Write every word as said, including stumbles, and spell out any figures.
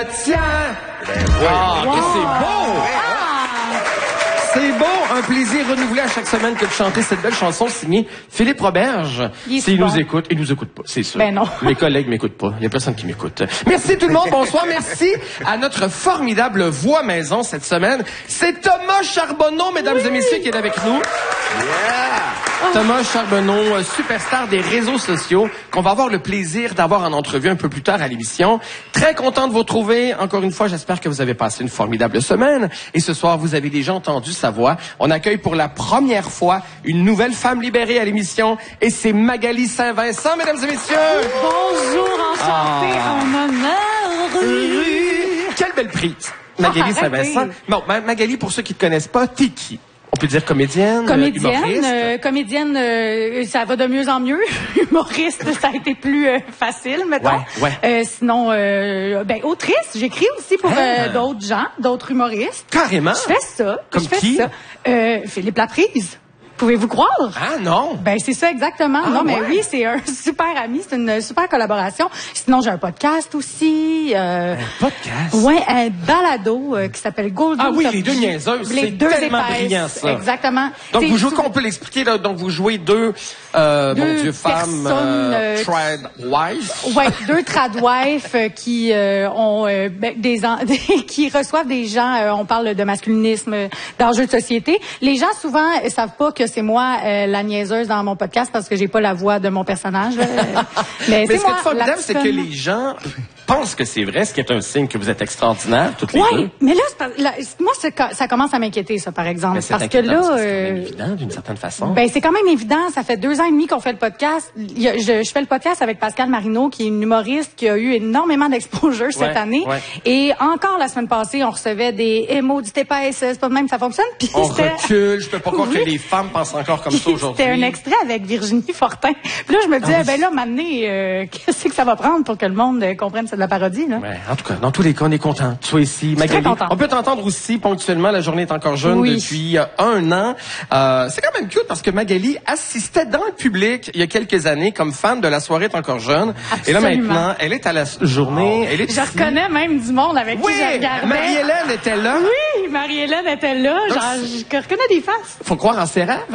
Tiens! Ben voilà, wow. C'est beau! Ah. C'est beau, un plaisir renouvelé à chaque semaine que de chanter cette belle chanson signée Philippe Roberge. S'il bon. nous écoute, il nous écoute pas, c'est sûr. Ben non. Mes collègues m'écoutent pas, il y a personne qui m'écoute. Merci tout le monde, bonsoir, merci à notre formidable voix maison cette semaine. C'est Thomas Charbonneau, mesdames oui. et messieurs, qui est avec nous. Yeah. Thomas Charbonneau, superstar des réseaux sociaux, qu'on va avoir le plaisir d'avoir en entrevue un peu plus tard à l'émission. Très content de vous retrouver. Encore une fois, j'espère que vous avez passé une formidable semaine. Et ce soir, vous avez déjà entendu sa voix. On accueille pour la première fois une nouvelle femme libérée à l'émission. Et c'est Magali Saint-Vincent, mesdames et messieurs. Bonjour, enchantée, ah. en honneur. Quelle belle prise. Magali ah, Saint-Vincent. Bon, Magali, pour ceux qui ne te connaissent pas, t'es qui? On peut dire comédienne, comédienne, humoriste. Euh, comédienne, euh, ça va de mieux en mieux. Humoriste, ça a été plus euh, facile, mettons. Ouais, ouais. Euh, sinon, euh, ben autrice, j'écris aussi pour ah. euh, d'autres gens, d'autres humoristes. Carrément. Je fais ça. Comme je fais qui? Ça. Euh, Philippe Laprise. Pouvez-vous croire? Ah non! Ben c'est ça exactement. Ah, non mais ouais. oui, c'est un super ami, c'est une super collaboration. Sinon j'ai un podcast aussi. Euh, un podcast? Ouais, un balado euh, qui s'appelle Golden. Ah oui, Top les deux G. niaiseuses, les c'est deux tellement épaisses. brillant ça. Exactement. Donc c'est vous jouez, tout... on peut l'expliquer là. Donc vous jouez deux, euh, deux mon Dieu, femmes, euh, euh, trad wife. Ouais, deux trad wife euh, qui euh, ont euh, ben, des, en... qui reçoivent des gens. Euh, on parle de masculinisme, d'enjeux de société. Les gens souvent euh, savent pas que c'est moi. Euh, la niaiseuse dans mon podcast parce que j'ai pas la voix de mon personnage. Mais, Mais c'est ce moi, qui est formidable, c'est que fun. les gens pensent que c'est vrai, ce qui est un signe que vous êtes extraordinaire, toutes les ouais, deux. mais là, pas, là moi, ça commence à m'inquiéter, ça, par exemple. Mais parce que là, parce que c'est euh, quand même évident, d'une certaine façon. Ben, c'est quand même évident. Ça fait deux ans et demi qu'on fait le podcast. Il y a, je, je fais le podcast avec Pascal Marino, qui est une humoriste qui a eu énormément d'exposure ouais, cette année. Ouais. Et encore la semaine passée, on recevait des émos du T P S. C'est pas de même, ça fonctionne. Puis on recule. Je peux pas croire oui. que les femmes pensent encore comme ça aujourd'hui. C'était un extrait avec Virginie Fortin. Puis là, je me disais, ah, oui. ben là, maintenant, euh, qu'est-ce que ça va prendre pour que le monde euh, comprenne c'est de la parodie, là? Ouais, en tout cas, dans tous les cas, on est content. Tu sois ici, Magali. On peut t'entendre aussi ponctuellement. La journée est encore jeune oui. depuis euh, un an. Euh, c'est quand même cute parce que Magali assistait dans le public il y a quelques années comme fan de La soirée est encore jeune. Absolument. Et là, maintenant, elle est à la journée. Oh. Elle est je ici. reconnais même du monde avec oui, qui je regardais. Marie-Hélène était là. Oui, Marie-Hélène était là. Donc, genre, je reconnais des faces. Faut croire en ses rêves.